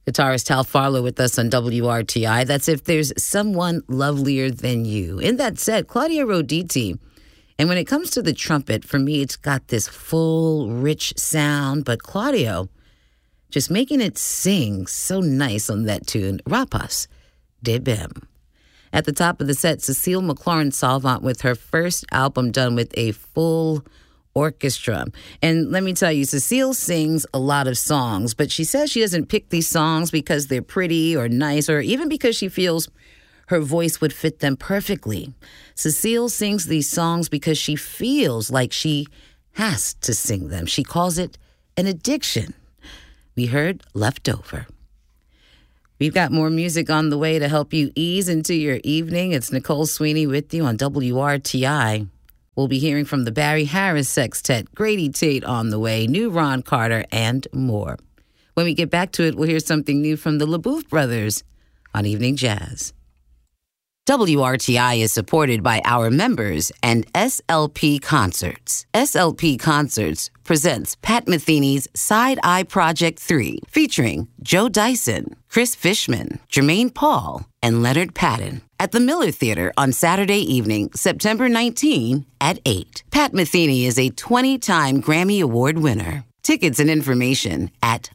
Guitarist Tal Farlow with us on WRTI. That's If There's Someone Lovelier Than You. In that set, Claudio Roditi. And when it comes to the trumpet, for me, it's got this full, rich sound. But Claudio, just making it sing so nice on that tune. Rapas de Bem. At the top of the set, Cecile McLaurin-Salvant with her first album done with a full orchestra. And let me tell you, Cecile sings a lot of songs, but she says she doesn't pick these songs because they're pretty or nice or even because she feels her voice would fit them perfectly. Cecile sings these songs because she feels like she has to sing them. She calls it an addiction. We heard Leftover. We've got more music on the way to help you ease into your evening. It's Nicole Sweeney with you on WRTI. We'll be hearing from the Barry Harris Sextet, Grady Tate on the way, new Ron Carter, and more. When we get back to it, we'll hear something new from the LaBouffe Brothers on Evening Jazz. WRTI is supported by our members and SLP Concerts. SLP Concerts presents Pat Metheny's Side Eye Project 3, featuring Joe Dyson, Chris Fishman, Jermaine Paul, and Leonard Patton at the Miller Theater on Saturday evening, September 19 at 8. Pat Metheny is a 20-time Grammy Award winner. Tickets and information at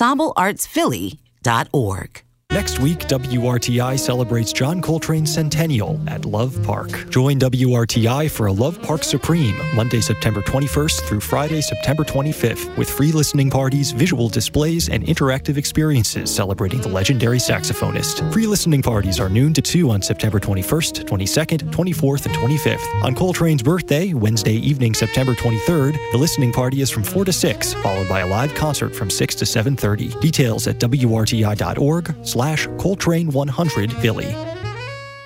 ensembleartsphilly.org. Next week, WRTI celebrates John Coltrane's centennial at Love Park. Join WRTI for a Love Park Supreme, Monday, September 21st through Friday, September 25th, with free listening parties, visual displays, and interactive experiences celebrating the legendary saxophonist. Free listening parties are noon to 2 on September 21st, 22nd, 24th, and 25th. On Coltrane's birthday, Wednesday evening, September 23rd, the listening party is from 4 to 6, followed by a live concert from 6 to 7:30. Details at WRTI.org/Coltrane 100 Philly.